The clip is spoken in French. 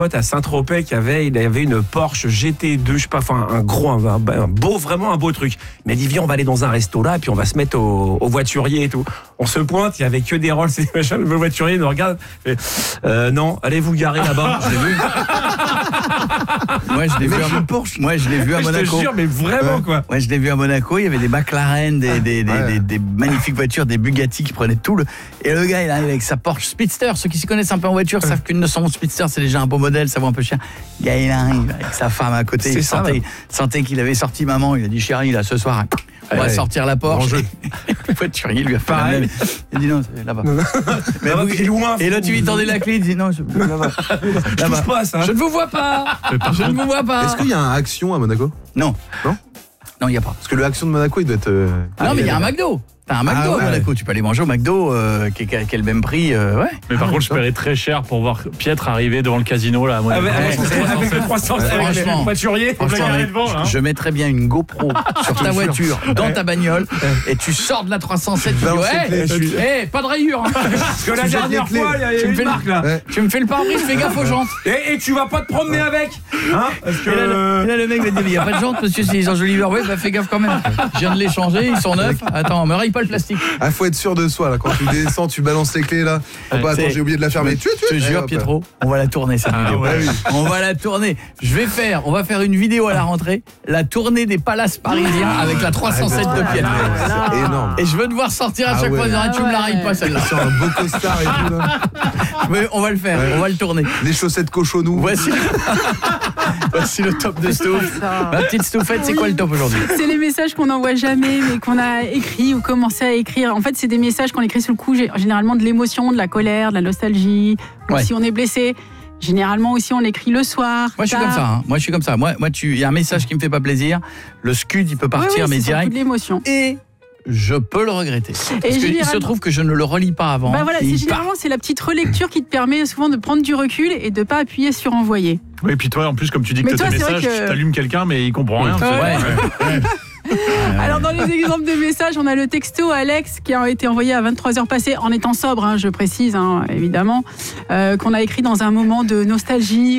pote à Saint-Tropez il avait une Porsche GT2, je sais pas, enfin un beau, vraiment un beau truc. Il m'a dit viens, on va aller dans un resto là, et puis on va se mettre au voiturier et tout. On se pointe, il y avait que des Rolls et machin, le voiturier nous regarde. Non, allez vous garer là-bas. Je l'ai vu. Moi, je l'ai vu à Porsche. Moi, je l'ai vu à Monaco. Je te jure, mais vraiment quoi. Ouais, je l'ai vu à Monaco. Il y avait des McLaren, des magnifiques voitures, des Bugatti qui prenaient tout. Et le gars, il arrive avec sa Porsche Speedster. Ceux qui s'y connaissent un peu en voiture savent qu'une 911 Speedster, c'est déjà un beau modèle, ça vaut un peu cher. Le gars, il arrive avec sa femme à côté. Il sentait qu'il avait sorti maman. Il a dit chérie, là, ce soir, on va sortir la Porsche. Le voiturier lui a fait la même. Il dit non, c'est là-bas. Mais loin. Et là, tu lui tendais la clé. Il dit non, c'est là-bas. Je touche pas à ça. Je ne vous vois pas. Je ne vous vois pas. Est-ce qu'il y a un Action à Monaco ? Non, il n'y a pas. Parce que le Action de Monaco, il doit être... non, mais il y a un McDo. T'as un McDo à Monaco, tu peux aller manger au McDo qui est le même prix. Mais par contre, je paierais très cher pour voir Pietre arriver devant le casino là à Monaco. Avec le 300, avec le voiturier, je mettrais bien une GoPro sur ta voiture, dans ta bagnole, et tu sors de la 307, tu dis pas de rayures. Parce que la dernière fois, il y a eu une marque là. Tu me fais le pare-brise, fais gaffe aux jantes. Et tu vas pas te promener avec, hein? Parce que et là, le mec va te dire, il n'y a pas de jantes, monsieur, c'est les enjoliveurs. Ouais, bah fais gaffe quand même. Je viens de les changer, ils sont neufs. Attends, me raye pas le plastique. Faut être sûr de soi là. Quand tu descends, tu balances les clés là. Attends, j'ai oublié de la fermer. Je te jure, Pietro, on va la tourner cette vidéo. On va la tourner. On va faire une vidéo à la rentrée, la tournée des palaces parisiens avec la 307 de Pietro. C'est énorme. Et je veux te voir sortir à chaque fois. Tu me la rayes pas celle-là. Sur un beau costard et tout là. Mais on va le faire. On va le tourner. Les chaussettes cochonou. Voici le top de Stouff. Ma petite Stouffette, c'est quoi le top aujourd'hui? C'est les messages qu'on n'envoie jamais, mais qu'on a écrits ou commencé à écrire. En fait, c'est des messages qu'on écrit sous le coup, généralement de l'émotion, de la colère, de la nostalgie. Ou si on est blessé, généralement aussi on l'écrit le soir. Moi, je suis comme ça. Moi, il y a un message qui me fait pas plaisir. Le scud, il peut partir, mais direct. C'est de l'émotion. Et je peux le regretter. Parce qu'il se trouve que je ne le relis pas avant. Bah voilà, généralement, c'est la petite relecture qui te permet souvent de prendre du recul et de ne pas appuyer sur envoyer. Oui, et puis toi, en plus, comme tu dis que tu as tes messages, tu t'allumes quelqu'un, mais il comprend rien. Alors dans les exemples de messages, on a le texto Alex qui a été envoyé à 23h passées en étant sobre, je précise évidemment, qu'on a écrit dans un moment de nostalgie.